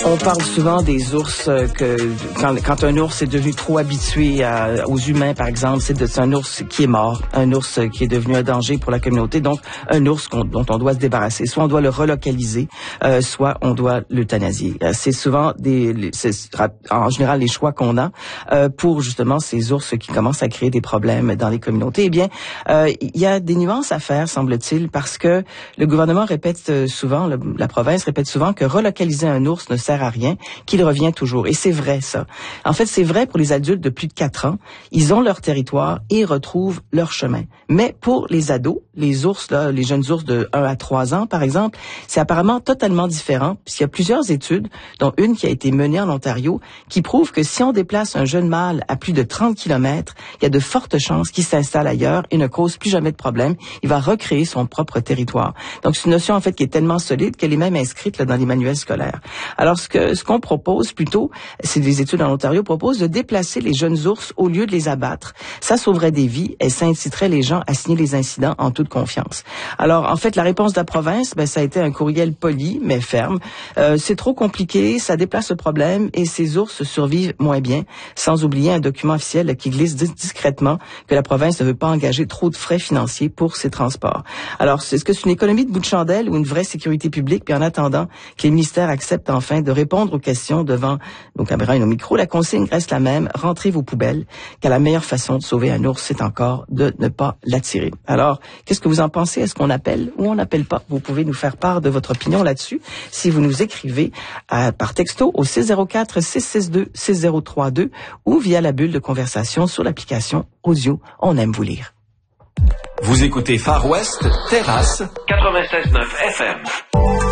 On parle souvent des ours quand un ours est devenu trop habitué aux humains, par exemple, c'est un ours qui est mort, un ours qui est devenu un danger pour la communauté, donc un ours dont on doit se débarrasser. Soit on doit le relocaliser, soit on doit l'euthanasier. C'est souvent en général les choix qu'on a pour justement ces ours qui commencent à créer des problèmes dans les communautés. Eh bien, il y a des nuances à faire, semble-t-il, parce que le gouvernement répète souvent, la province répète souvent que relocaliser un ours ne sert à rien, qu'il revient toujours. Et c'est vrai, ça. En fait, c'est vrai pour les adultes de plus de 4 ans. Ils ont leur territoire et retrouvent leur chemin. Mais pour les ados, les ours, là, les jeunes ours de 1 à 3 ans, par exemple, c'est apparemment totalement différent, puisqu'il y a plusieurs études, dont une qui a été menée en Ontario, qui prouve que si on déplace un jeune mâle à plus de 30 km, il y a de fortes chances qu'il s'installe ailleurs et ne cause plus jamais de problème. Il va recréer son propre territoire. Donc, c'est une notion, en fait, qui est tellement solide qu'elle est même inscrite là, dans les manuels scolaires. Alors, ce qu'on propose plutôt, c'est des études en Ontario, proposent de déplacer les jeunes ours au lieu de les abattre. Ça sauverait des vies et ça inciterait les gens à signer les incidents en toute confiance. Alors, en fait, la réponse de la province, ça a été un courriel poli, mais ferme. C'est trop compliqué, ça déplace le problème et ces ours survivent moins bien, sans oublier un document officiel qui glisse discrètement que la province ne veut pas engager trop de frais financiers pour ces transports. Alors, est-ce que c'est une économie de bout de chandelle ou une vraie sécurité publique? Puis en attendant que les ministères acceptent enfin de répondre aux questions devant nos caméras et nos micros, la consigne reste la même, rentrez vos poubelles, car la meilleure façon de sauver un ours, c'est encore de ne pas l'attirer. Alors, qu'est-ce que vous en pensez? Est-ce qu'on appelle ou on n'appelle pas? Vous pouvez nous faire part de votre opinion là-dessus si vous nous écrivez par texto au 604-662-6032 ou via la bulle de conversation sur l'application Audio. On aime vous lire. Vous écoutez Far West, Terrasse, 96.9 FM.